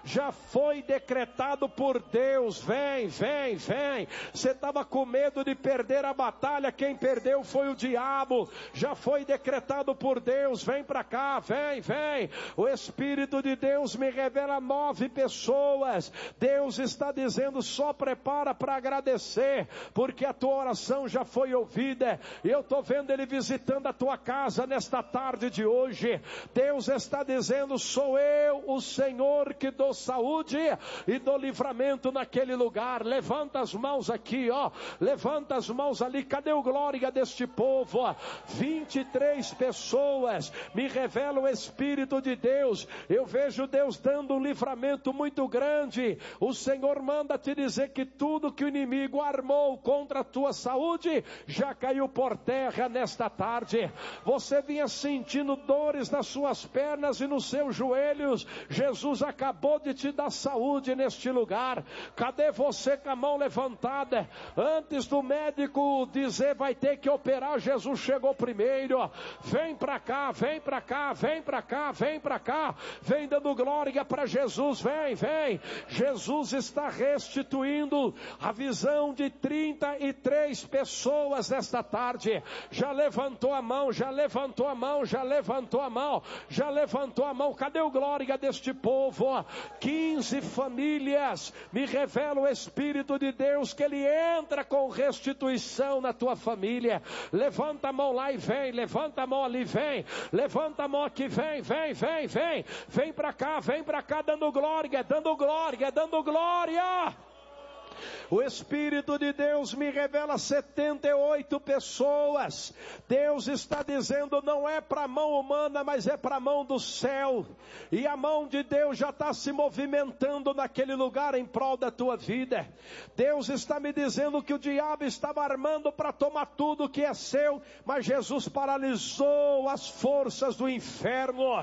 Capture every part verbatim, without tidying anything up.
já foi decretado por Deus. Vem, vem, vem. Você estava com medo de perder a batalha, quem perdeu foi o diabo. Já foi decretado por Deus. Vem para cá, vem, vem. O Espírito de Deus me revela nove pessoas. Deus está dizendo, só prepara para agradecer, porque a tua oração já foi ouvida. E eu estou vendo Ele visitando a tua casa nesta tarde de hoje. Deus está dizendo, sou eu, o Senhor, que dou saúde e dou livramento naquele lugar. Levanta as mãos aqui, ó. Levanta as mãos ali. Cadê o glória deste povo? vinte e três pessoas. Me revela o Espírito de Deus. Eu vejo Deus dando um livramento muito grande. O Senhor manda te dizer que tudo que o inimigo armou contra a tua saúde já caiu por terra nesta tarde. Você vinha sentindo dores nas suas pernas e nos seus joelhos. Jesus acabou de te dar saúde neste lugar. Cadê você com a mão levantada? Antes do médico dizer vai ter que operar, Jesus chegou primeiro. Vem pra cá, vem pra cá, vem pra cá, vem pra cá. Vem dando glória para Jesus, vem, vem. Jesus está restituindo a visão de trinta e três pessoas nesta tarde. Já levantou a mão, já levantou a mão, já levantou a mão, já levantou a mão. Cadê o glória deste povo? quinze famílias. Me revela o Espírito de Deus que Ele entra com restituição na tua família. Levanta a mão lá e vem, levanta a mão ali, vem, levanta a mão aqui, vem, vem, vem, vem, vem pra cá, vem pra cá, dando glória, dando glória, dando glória. O Espírito de Deus me revela setenta e oito pessoas. Deus está dizendo, não é para a mão humana, mas é para a mão do céu. E a mão de Deus já está se movimentando naquele lugar em prol da tua vida. Deus está me dizendo que o diabo estava armando para tomar tudo que é seu, mas Jesus paralisou as forças do inferno.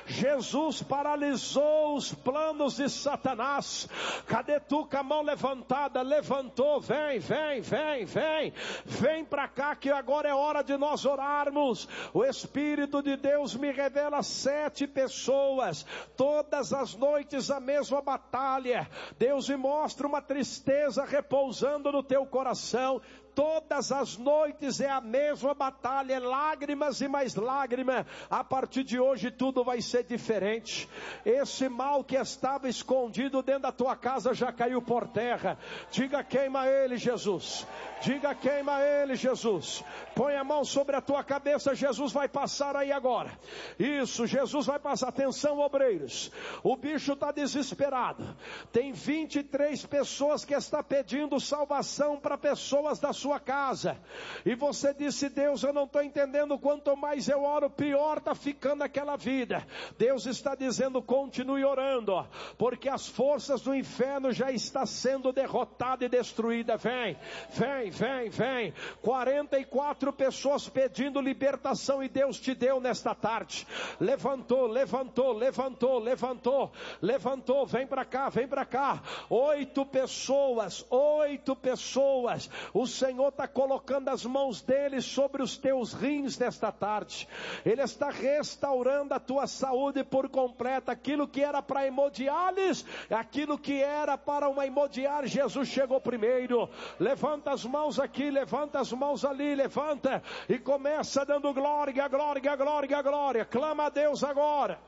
Jesus paralisou os planos de Satanás. Cadê tu com a mão levantada? Levantou, vem, vem, vem, vem, vem para cá que agora é hora de nós orarmos. O Espírito de Deus me revela sete pessoas, todas as noites a mesma batalha. Deus me mostra uma tristeza repousando no teu coração. Todas as noites é a mesma batalha, é lágrimas e mais lágrimas. A partir de hoje tudo vai ser diferente. Esse mal que estava escondido dentro da tua casa já caiu por terra. Diga, queima ele, Jesus. Diga, queima ele, Jesus. Põe a mão sobre a tua cabeça, Jesus vai passar aí agora. Isso, Jesus vai passar. Atenção, obreiros. O bicho está desesperado. Tem vinte e três pessoas que estão pedindo salvação para pessoas da sua casa. E você disse, Deus, eu não estou entendendo, quanto mais eu oro, pior está ficando aquela vida. Deus está dizendo, continue orando, porque as forças do inferno já estão sendo derrotadas e destruídas. Vem, vem, vem, vem. quarenta e quatro pessoas pedindo libertação e Deus te deu nesta tarde. Levantou, levantou, levantou, levantou, levantou. Vem para cá, vem para cá. Oito pessoas, oito pessoas. O Senhor está colocando as mãos dele sobre os teus rins nesta tarde. Ele está restaurando a tua saúde por completo. Aquilo que era para hemodiálise, aquilo que era para uma hemodiálise, Jesus chegou primeiro. Levanta as mãos aqui, levanta as mãos ali, levanta e começa dando glória, glória, glória, glória. Clama a Deus agora.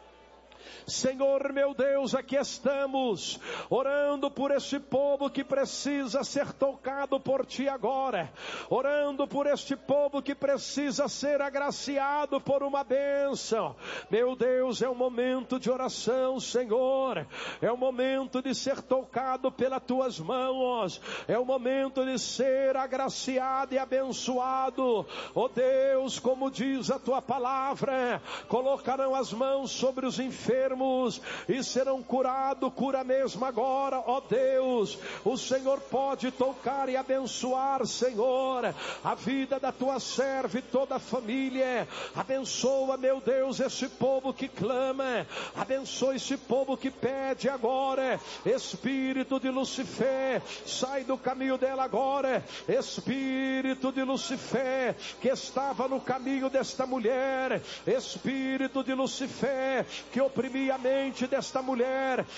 Senhor meu Deus, aqui estamos orando por este povo que precisa ser tocado por ti agora, orando por este povo que precisa ser agraciado por uma bênção. Meu Deus, é um momento de oração, Senhor, é um momento de ser tocado pelas tuas mãos, é um momento de ser agraciado e abençoado. Ó Deus, como diz a tua palavra, colocarão as mãos sobre os enfermos e serão curados. Cura mesmo agora, ó Deus. O Senhor pode tocar e abençoar, Senhor, a vida da tua serva e toda a família. Abençoa, meu Deus, esse povo que clama, abençoa esse povo que pede agora. Espírito de Lucifer, sai do caminho dela agora. Espírito de Lucifer, que estava no caminho desta mulher, Espírito de Lucifer, que oprimia a mente desta mulher,